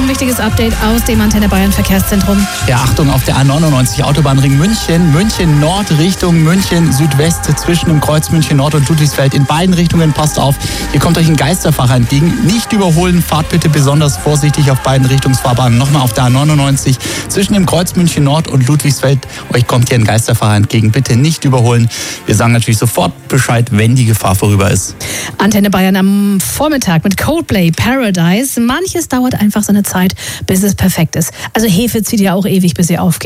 ein wichtiges Update aus dem Antenne Bayern Verkehrszentrum. Ja, Achtung auf der A99 Autobahnring München. München Nord Richtung München Südwest zwischen dem Kreuz München Nord und Ludwigsfeld. In beiden Richtungen passt auf. Hier kommt euch ein Geisterfahrer entgegen. Nicht überholen. Fahrt bitte besonders vorsichtig auf beiden Richtungsfahrbahnen. Nochmal auf der A99 zwischen dem Kreuz München Nord und Ludwigsfeld. Euch kommt hier ein Geisterfahrer entgegen. Bitte nicht überholen. Wir sagen natürlich sofort Bescheid, wenn die Gefahr vorüber ist. Antenne Bayern am Vormittag mit Coldplay Paradise. Manches dauert einfach seine Zeit, bis es perfekt ist. Also Hefe zieht ja auch ewig, bis sie aufgeht.